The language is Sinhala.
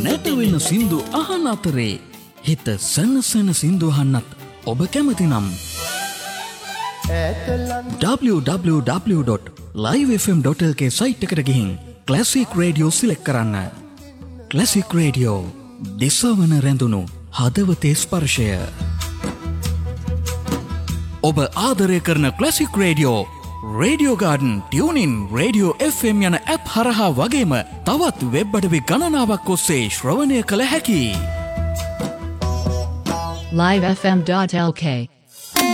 නැටවෙන සින්දු අහන අතරේ හිත සනසන සින්දු අහන්නත් ඔබ කැමති නම් www.livefm.lk සයිට් එකට ගිහින් ක්ලාසික් රේඩියෝ සිලෙක්ට් කරන්න. ක්ලාසික් රේඩියෝ දිසවන රැඳුණු හදවතේ ස්පර්ශය. ඔබ ආදරය කරන classic radio radio garden tuning radio FM යන ඇප් හරහා වගේම තවත් වෙබ් අඩවි ගණනාවක් ඔස්සේ ශ්‍රවණය කළ හැකි. livefm.lk